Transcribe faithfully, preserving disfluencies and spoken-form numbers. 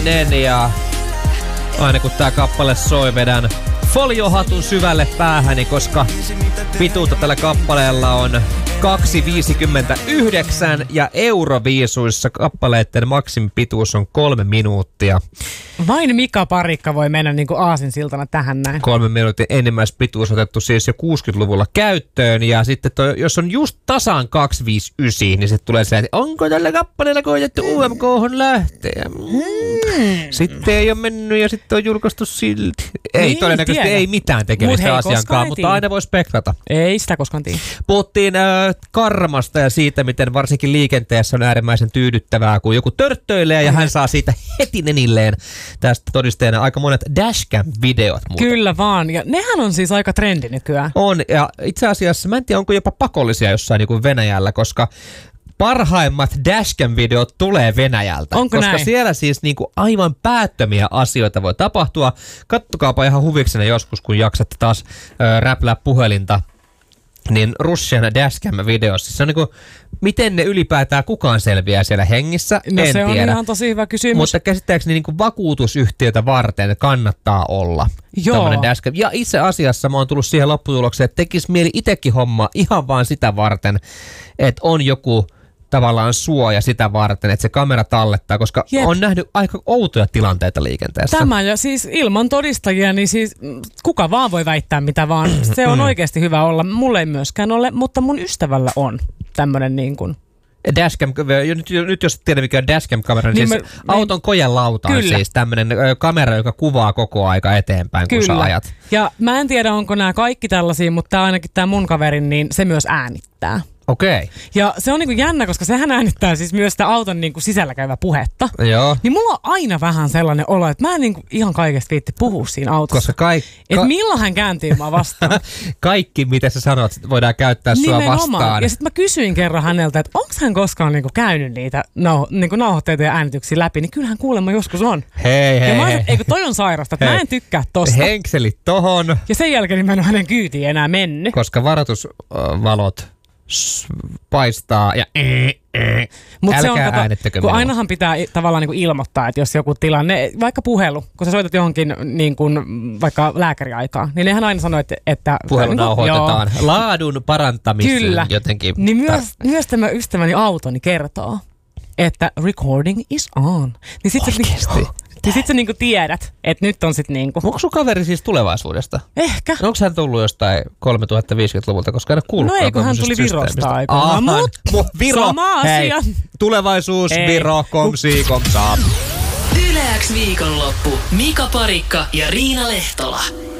Ja aina kun tää kappale soi, vedän foliohatun syvälle päähäni, koska pituutta tällä kappaleella on kaksi viisikymmentäyhdeksän ja Euroviisuissa kappaleiden maksimipituus on kolme minuuttia. Vain Mika Parikka voi mennä niin kuin aasinsiltana tähän näin. Kolme minuutin enimmäispituus otettu siis jo kuusikymmentäluvulla käyttöön, ja sitten toi, jos on just tasan kaksi viisikymmentäyhdeksän, niin sitten tulee se, että onko tällä kappaleella koitettu U M K:hon lähteä? Mm. Sitten ei ole mennyt ja sitten on julkaistu silti. Ei niin, todennäköisesti tiedä. Ei mitään tekemistä Mut hei, asiankaan, mutta aina voi spekrata. Ei sitä koskaan tiedä. Puhuttiin äh, karmasta ja siitä, miten varsinkin liikenteessä on äärimmäisen tyydyttävää, kun joku törttöilee ja hän saa siitä heti nenilleen. Tästä todisteena aika monet dashcam-videot muuten. Kyllä vaan, ja nehän on siis aika trendi nykyään. On, ja itse asiassa mä en tiedä, onko jopa pakollisia jossain niin kuin Venäjällä, koska parhaimmat dashcam-videot tulee Venäjältä. Onko koska näin? Siellä siis niin kuin aivan päättömiä asioita voi tapahtua. Kattokaapa ihan huviksenne joskus, kun jaksatte taas äh, räplää puhelinta. Niin Russian dashcam-videossa. Se on niinku, miten ne ylipäätään kukaan selviää siellä hengissä, no en se on tiedä. ihan tosi hyvä kysymys. Mutta käsittääkseni niinku vakuutusyhtiötä varten kannattaa olla tämmöinen dashcam. Ja itse asiassa mä oon tullut siihen lopputulokseen, että tekisi mieli itsekin homma ihan vaan sitä varten, että on joku tavallaan suoja sitä varten, että se kamera tallettaa, koska Jep. on nähnyt aika outoja tilanteita liikenteessä. Tämä ja siis ilman todistajia, niin siis kuka vaan voi väittää mitä vaan. Se on oikeasti hyvä olla. Mulle ei myöskään ole, mutta mun ystävällä on tämmöinen niin kuin dashcam, nyt, nyt jos tiedät mikä on dashcam-kamera, niin, niin siis me, auton me, kojelauta on siis tämmöinen kamera, joka kuvaa koko aika eteenpäin, kun kyllä. sä ajat. Ja mä en tiedä, onko nämä kaikki tällaisia, mutta ainakin tämä mun kaverin, niin se myös äänittää. Okei. Okay. Ja se on niinku jännä, koska sehän äänittää siis myös sitä auton niinku sisällä käyvää puhetta. Joo. Niin mulla on aina vähän sellainen olo, että mä en niinku ihan kaikesta viitti puhua siinä autossa. Koska kaikki... Että milloin hän kääntyy mua vastaan. Kaikki, mitä sä sanot, voidaan käyttää nimenomaan sua vastaan. Ja sitten mä kysyin kerran häneltä, että onko hän koskaan niinku käynyt niitä nau- niinku nauhoitteita ja äänityksiä läpi, niin kyllähän kuulemma joskus on. Hei, hei, ja mä hei. Eikö toi on sairasta, että mä en tykkää tosta. Henkselit tohon. Ja sen jälkeen niin mä en ole hänen kyytiin enää mennyt. Koska varoitusvalot paistaa ja Mut älkää se on, kato, äänittäkö kun minua. ainahan pitää tavallaan niin ilmoittaa, että jos joku tilanne, vaikka puhelu, kun sä soitat johonkin niin kuin, vaikka lääkäriaikaan, niin nehän aina sanoo, että... että puhelu nauhoitetaan joo. laadun parantamisen Kyllä. jotenkin. Niin myös, myös tämä ystäväni autoni kertoo, että recording is on. Niin sit Oikeesti? Ja sit sä niinku tiedät, että nyt on sit niinku... Onko sun kaveri siis tulevaisuudesta? Ehkä. Onko hän tullut jostain kolmetuhattaviisikymmentäluvulta, koska en ole kuullut. No ei, kun hän tuli Virosta aikanaan. Mut Viro, sama hei, asia. Tulevaisuus, ei. Viro, komsi, komsaa. Yle X viikonloppu. Mika Parikka ja Riina Lehtola.